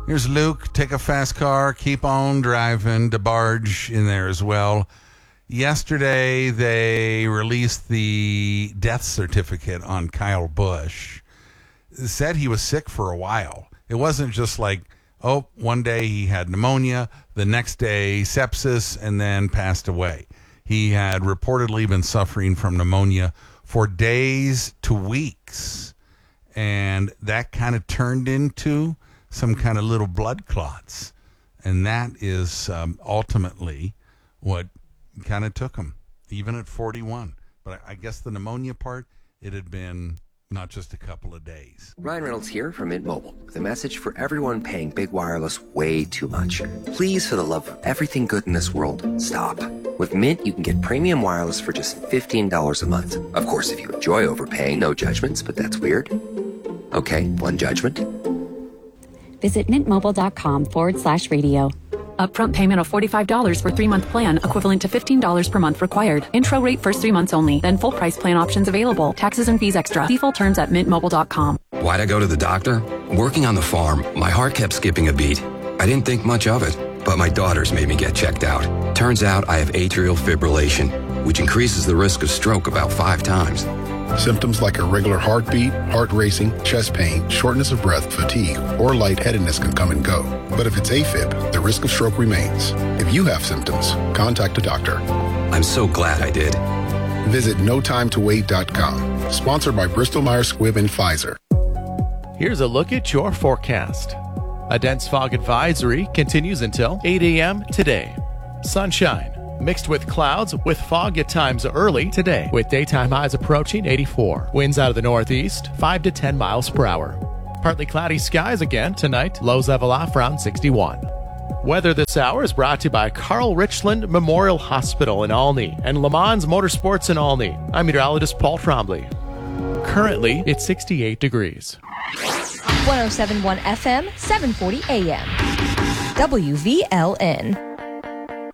Here's Luke. Take a fast car. Keep on driving. DeBarge in there as well. Yesterday, they released the death certificate on Kyle Busch. It said he was sick for a while. It wasn't just like, oh, one day he had pneumonia, the next day sepsis, and then passed away. He had reportedly been suffering from pneumonia for days to weeks, and that kind of turned into some kind of little blood clots, and that is ultimately what kind of took him, even at 41. But I guess the pneumonia part, it had been not just a couple of days. Ryan Reynolds here from Mint Mobile with a message for everyone paying big wireless way too much. Please, for the love of everything good in this world, stop. With Mint, you can get premium wireless for just $15 a month. Of course, if you enjoy overpaying, no judgments, but that's weird. Okay, one judgment. Visit mintmobile.com/radio. Upfront payment of $45 for 3-month plan, equivalent to $15 per month required. Intro rate first 3 months only. Then full price plan options available. Taxes and fees extra. See full terms at mintmobile.com. Why'd I go to the doctor? Working on the farm, my heart kept skipping a beat. I didn't think much of it, but my daughters made me get checked out. Turns out I have atrial fibrillation, which increases the risk of stroke about 5 times. Symptoms like irregular heartbeat, heart racing, chest pain, shortness of breath, fatigue, or lightheadedness can come and go. But if it's AFib, the risk of stroke remains. If you have symptoms, contact a doctor. I'm so glad I did. Visit notimetowait.com. Sponsored by Bristol-Myers Squibb and Pfizer. Here's a look at your forecast. A dense fog advisory continues until 8 a.m. today. Sunshine mixed with clouds with fog at times early today, with daytime highs approaching 84. Winds out of the northeast, 5 to 10 miles per hour. Partly cloudy skies again tonight, lows level off around 61. Weather this hour is brought to you by Carl Richland Memorial Hospital in Olney and Le Mans Motorsports in Olney. I'm meteorologist Paul Trombley. Currently, it's 68 degrees. 107.1 FM, 740 AM. WVLN.